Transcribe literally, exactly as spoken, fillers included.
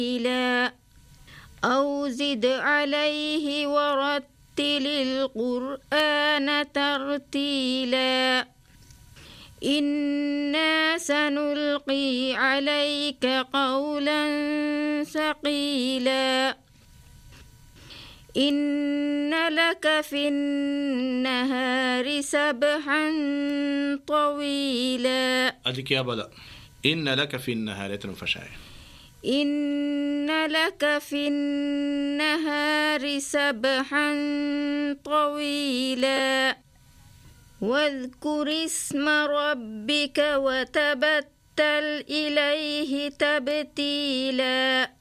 ترتيلا أو زد عليه ورتل القرآن ترتيلا إنا سنلقي عليك قولا ثقيلا إن لك في النهار سبحا طويلا. أديك يا بلا إن لك في النهار تنفشاي إن لك في النهار سبحا طويلا واذكر اسم ربك وتبتل إليه تبتيلا